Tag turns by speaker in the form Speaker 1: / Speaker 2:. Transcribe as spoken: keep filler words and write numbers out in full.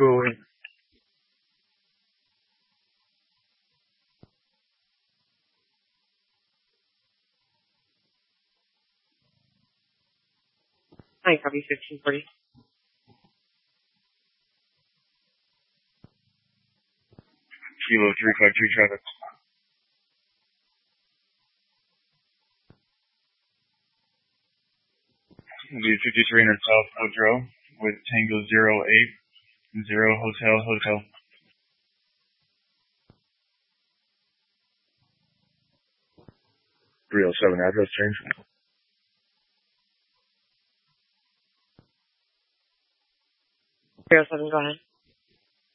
Speaker 1: two oh eight.
Speaker 2: Hi, copy fifteen forty.
Speaker 1: Kilo three five three traffic. It'll be fifty-three hundred South Woodrow with Tango zero eight zero Hotel Hotel. three oh seven address change.
Speaker 2: three oh seven, go ahead.